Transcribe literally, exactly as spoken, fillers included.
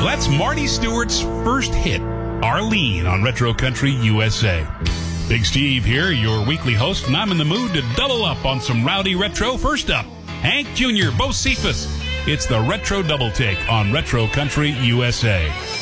Well, that's Marty Stewart's first hit, Arlene, on Retro Country U S A. Big Steve here, your weekly host, and I'm in the mood to double up on some rowdy retro. First up, Hank Junior, Bo Cephas. It's the Retro Double Take on Retro Country U S A.